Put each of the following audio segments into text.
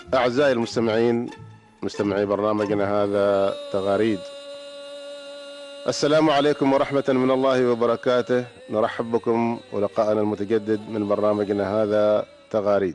أعزائي المستمعين، مستمعي برنامجنا هذا تغاريد، السلام عليكم ورحمة من الله وبركاته. نرحب بكم ولقاءنا المتجدد من برنامجنا هذا تغاريد.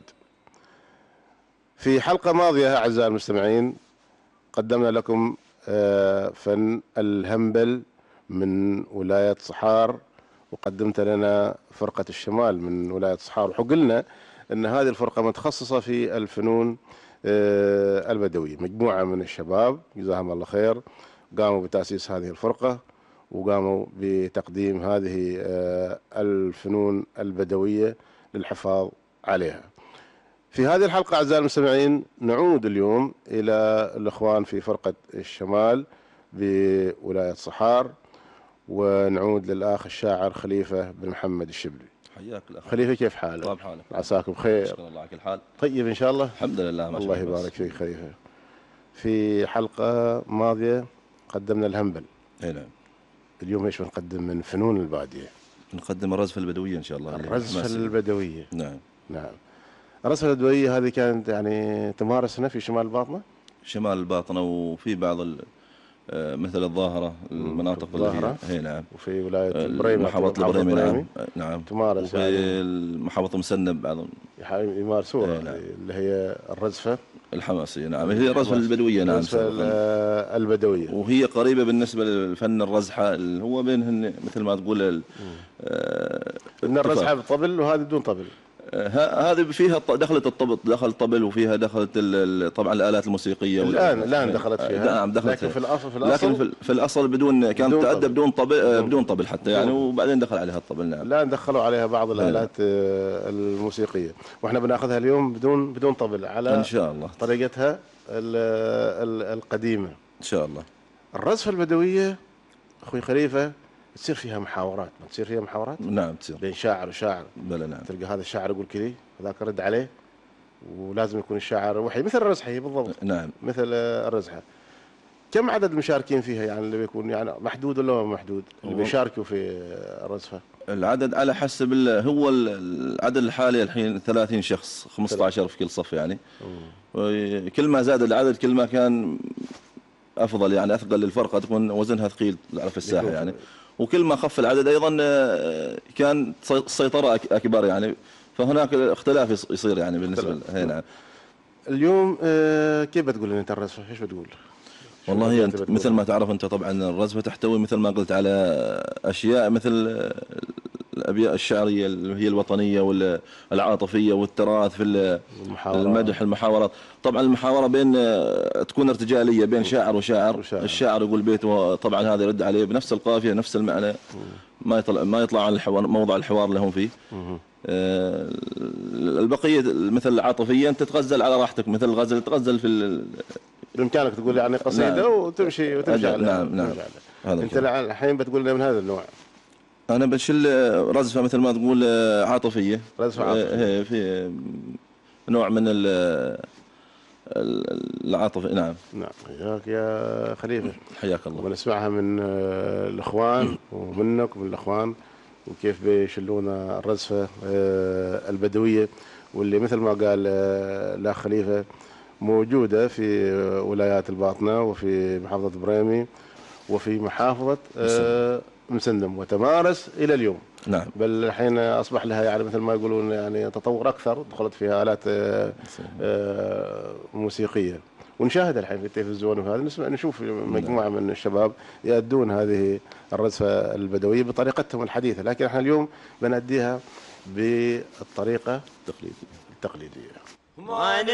في حلقة ماضية أعزائي المستمعين قدمنا لكم فن الهمبل من ولاية صحار، وقدمت لنا فرقة الشمال من ولاية صحار، وقلنا أن هذه الفرقة متخصصة في الفنون البدوية. مجموعة من الشباب جزاهم الله خير قاموا بتأسيس هذه الفرقة وقاموا بتقديم هذه الفنون البدوية للحفاظ عليها. في هذه الحلقة أعزائي المستمعين نعود اليوم إلى الإخوان في فرقة الشمال بولاية صحار، ونعود للأخ الشاعر خليفة بن محمد الشبلي. حياك الأخ خليفة، كيف حالك؟ طيب حالك؟ عساكم بخير؟ شكرا الله على كل حال. طيب إن شاء الله. الحمد لله ما شاء الله يبارك فيك خليفة. في حلقة ماضية قدمنا الهمبل. اي نعم. اليوم ايش بنقدم من فنون البادية؟ نقدم الرزفة البدوية إن شاء الله. الرزفة البدوية. نعم. نعم. الرزفة البدوية هذه كانت يعني تمارس هنا في شمال الباطنة؟ شمال الباطنة، وفي بعض مثل الظاهرة، المناطق الظاهرة. هي نعم. وفي ولاية البريمة، محافظة البريمة. نعم. نعم. تمارس وفي يعني محافظة مسنب بعض يمارسوها. نعم. اللي هي الرزفة الحماسية. نعم، هي الرزفة البدوية. نعم. الرزفة البدوية، وهي قريبة بالنسبة للفن الرزحة اللي هو بينهن مثل ما تقول إن الرزحة بالطبل وهذه بدون طبل. هذه فيها دخلت الطبل، دخل الطبل، وفيها دخلت طبعا الآلات الموسيقية. الآن دخلت فيها. نعم دخلت. لكن في الأصل بدون، كانت تؤدى بدون طبل، بدون طبل حتى يعني، وبعدين دخل عليها الطبل. نعم. الآن دخلوا عليها بعض الآلات الموسيقية، واحنا بناخذها اليوم بدون طبل على إن شاء الله طريقتها القديمة إن شاء الله. الرزفة البدوية أخوي خليفة تصير فيها محاورات، ما تصير فيها محاورات؟ نعم تصير بين شاعر وشاعر. بلى نعم. تلقى هذا الشاعر يقول كذي وذاك يرد عليه، ولازم يكون الشاعر وحي مثل الرزحة. هي بالضبط نعم مثل الرزحة. كم عدد المشاركين فيها يعني؟ اللي بيكون يعني محدود ولا ما محدود اللي بيشاركوا في الرزفة؟ العدد على حسب هو العدد الحالي الحين 30 شخص، 15 في كل صف يعني. كل ما زاد العدد كل ما كان أفضل يعني، أثقل للفرقة، تكون وزنها ثقيل في الساحة يعني. وكل ما خف العدد أيضا كان السيطرة أكبر يعني، فهناك اختلاف يصير يعني بالنسبة هنا. اليوم كيف بتقول أنت الرزفة؟ إيش بتقول؟ والله أنت مثل ما تعرف أنت طبعا الرزفة تحتوي مثل ما قلت على أشياء مثل الأبيات الشعرية اللي هي الوطنية والعاطفية والتراث في المدح، المحاورات. طبعا المحاورة بين تكون ارتجالية بين شاعر وشاعر. الشاعر يقول بيته، طبعا هذا يرد عليه بنفس القافية نفس المعنى، ما يطلع عن الحوار، موضع الحوار اللي هم فيه. البقية مثل العاطفية أنت تغزل على راحتك، مثل الغزل تغزل بإمكانك تقول يعني قصيدة نعم. وتمشي على. نعم. أنت الحين بتقول لنا من هذا النوع. أنا بشيل رزفة مثل ما تقول عاطفية. رزفة عاطفية. في نوع من العاطفة. نعم. نعم. حياك يا خليفة. حياك الله. ونسمعها من الإخوان ومنك ومن الإخوان، وكيف بيشلون الرزفة البدوية، واللي مثل ما قال الأخ خليفة موجودة في ولايات الباطنة وفي محافظة بريمي وفي محافظة مسندم، وتمارس إلى اليوم. نعم. بل الحين أصبح لها يعني مثل ما يقولون يعني تطور أكثر، دخلت فيها آلات موسيقية. ونشاهد الحين في التلفزيون وهذا نشوف مجموعة من الشباب يؤدون هذه الرزفة البدوية بطريقتهم الحديثة، لكن احنا اليوم بنأديها بالطريقة التقليدية.